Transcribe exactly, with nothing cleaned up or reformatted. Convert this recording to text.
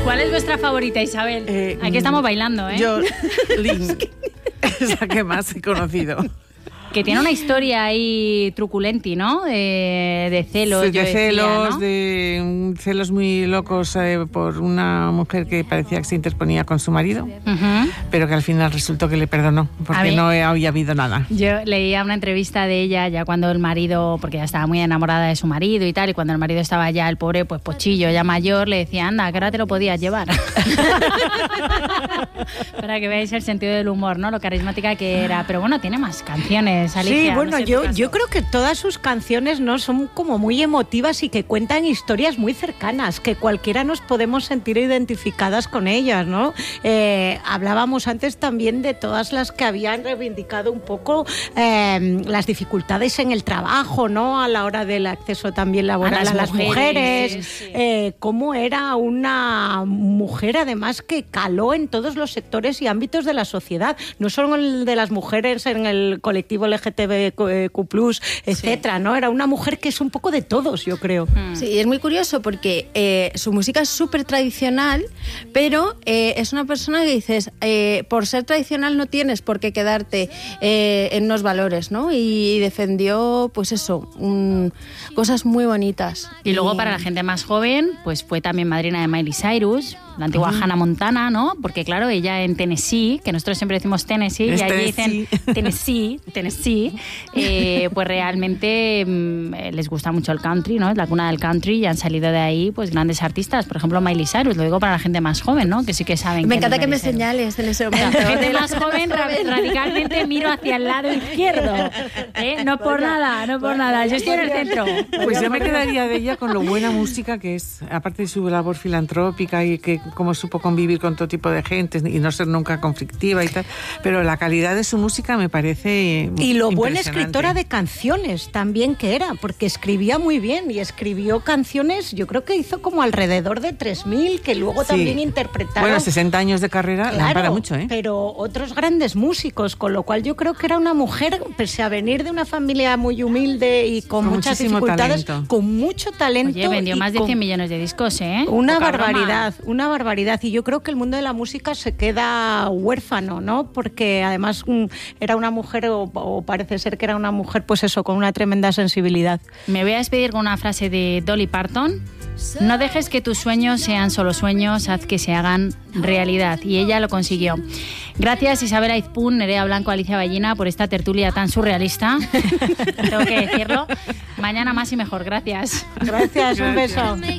¿Cuál es vuestra favorita, Isabel? Eh, Aquí estamos bailando, ¿eh? Yo, Link, es la que más he conocido. Que tiene una historia ahí truculenti, ¿no? De, de celos, sí, yo de decía, celos, ¿no? de um, celos muy locos eh, por una mujer que parecía que se interponía con su marido, uh-huh. pero que al final resultó que le perdonó, porque mí, no había habido nada. Yo leía una entrevista de ella ya cuando el marido, porque ella estaba muy enamorada de su marido y tal, y cuando el marido estaba ya, el pobre, pues pochillo, ya mayor, le decía, anda, que ahora te lo podías llevar. Para que veáis el sentido del humor, ¿no? Lo carismática que era. Pero bueno, tiene más canciones. Alicia, sí, bueno, no sé yo, yo creo que todas sus canciones no son como muy emotivas y que cuentan historias muy cercanas, que cualquiera nos podemos sentir identificadas con ellas, ¿no? Eh, hablábamos antes también de todas las que habían reivindicado un poco eh, las dificultades en el trabajo, ¿no? A la hora del acceso también laboral a las, a las mujeres, mujeres sí. eh, cómo era una mujer además que caló en todos los sectores y ámbitos de la sociedad, no solo el de las mujeres en el colectivo L G T B Q plus, etcétera, sí. ¿no? Era una mujer que es un poco de todos, yo creo. Sí, y es muy curioso porque eh, su música es súper tradicional, pero eh, es una persona que dices, eh, por ser tradicional no tienes por qué quedarte eh, en los valores, ¿no? Y, y defendió, pues eso, un, cosas muy bonitas. Y luego para la gente más joven, pues fue también madrina de Miley Cyrus, la antigua uh-huh. Hannah Montana, ¿no? Porque claro, ella en Tennessee, que nosotros siempre decimos Tennessee, es y allí Tennessee. dicen Tennessee, Tennessee, eh, pues realmente mmm, les gusta mucho el country, ¿no? Es la cuna del country y han salido de ahí pues grandes artistas, por ejemplo Miley Cyrus, lo digo para la gente más joven, ¿no? Que sí que saben. Me encanta que me señales en ese momento. La gente más joven radicalmente miro hacia el lado izquierdo, ¿eh? No por nada, no por nada, yo estoy en el centro. Pues yo me quedaría de ella con lo buena música que es, aparte de su labor filantrópica y que cómo supo convivir con todo tipo de gente y no ser nunca conflictiva y tal, pero la calidad de su música me parece y lo buena escritora de canciones también que era, porque escribía muy bien y escribió canciones, yo creo que hizo como alrededor de tres mil que luego sí. también interpretaron. Bueno, sesenta años de carrera, claro, para mucho, ¿eh? Pero otros grandes músicos, con lo cual yo creo que era una mujer, pese a venir de una familia muy humilde y con, con muchas dificultades, talento. con mucho talento. Oye, vendió más de cien millones de discos, ¿eh? Una Poca barbaridad, broma. una barbaridad. Y yo creo que el mundo de la música se queda huérfano, ¿no? Porque además um, era una mujer, o, o parece ser que era una mujer, pues eso, con una tremenda sensibilidad. Me voy a despedir con una frase de Dolly Parton. No dejes que tus sueños sean solo sueños, haz que se hagan realidad. Y ella lo consiguió. Gracias Isabel Aizpún, Nerea Blanco, Alicia Ballina por esta tertulia tan surrealista. Tengo que decirlo. Mañana más y mejor. Gracias. Gracias, un beso.